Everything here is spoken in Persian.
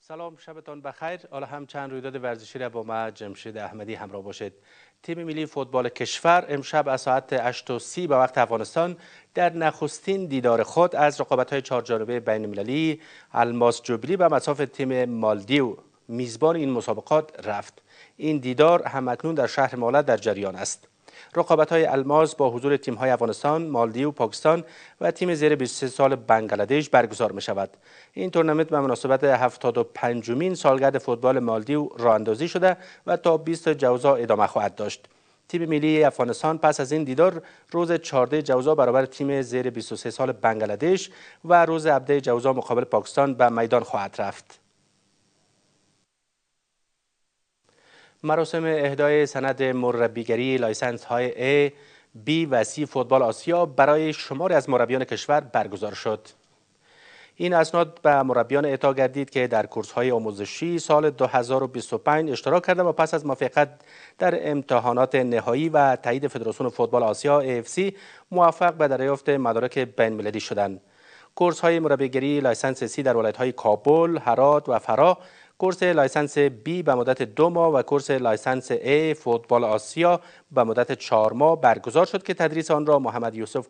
سلام، شبتان بخیر. حالا هم چند رویداد ورزشی را با ما جمشید احمدی همراه باشید. تیم ملی فوتبال کشور امشب از ساعت 8:30 به وقت افغانستان در نخستین دیدار خود از رقابت‌های چهارجانبه بین‌المللی الماس جوبلی به مصاف تیم مالدیو میزبان این مسابقات رفت. این دیدار همکنون در شهر ماله در جریان است. رقابت‌های الماس با حضور تیم‌های افغانستان، مالدیو، پاکستان و تیم زیر 23 سال بنگلادش برگزار می‌شود. این تورنمنت به مناسبت 75مین سالگرد فوتبال مالدیو راه اندازی شده و تا 20 جوزا ادامه خواهد داشت. تیم ملی افغانستان پس از این دیدار روز 14 جوزا برابر تیم زیر 23 سال بنگلادش و روز 17 جوزا مقابل پاکستان به میدان خواهد رفت. مراسم اهدای سند مربیگری لایسنس های A، B و C فوتبال آسیا برای شماری از مربیان کشور برگزار شد. این اسناد به مربیان اعطا گردید که در کورس های آموزشی سال 2025 اشتراک کرده و پس از موفقیت در امتحانات نهایی و تایید فدراسیون فوتبال آسیا AFC موفق به دریافت مدارک بین‌المللی شدند. کورس های مربیگری لایسنس C در ولایت های کابل، هرات و فرا، کورس لایسنس B به مدت 2 ماه و کورس لایسنس A فوتبال آسیا به مدت 4 ماه برگزار شد که تدریس آن را محمد یوسف